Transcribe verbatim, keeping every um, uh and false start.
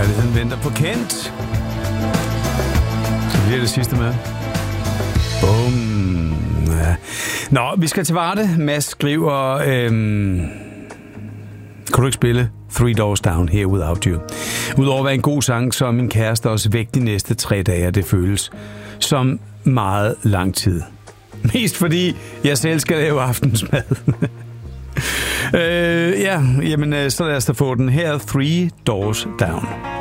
Kærligheden venter på Kent. Det bliver det sidste med. Bum. Ja. Nå, vi skal til Varde. Mads skriver... Øhm, kan du ikke spille Three Doors Down Here Without You? Udover at være en god sang, så er min kæreste også væk de næste tre dage, det føles som meget lang tid. Mest fordi jeg selv skal lave aftensmad. øh, ja, jamen så lad os da få den her. Three Doors Down.